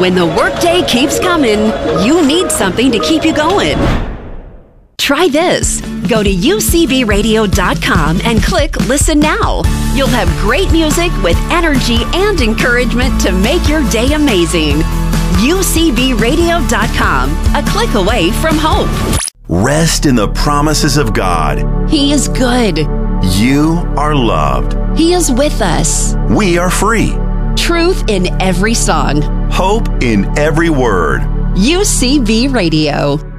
When the workday keeps coming, you need something to keep you going. Try this. Go to ucbradio.com and click Listen Now. You'll have great music with energy and encouragement to make your day amazing. ucbradio.com, a click away from hope. Rest in the promises of God. He is good. You are loved. He is with us. We are free. Truth in every song. Hope in every word. UCB Radio.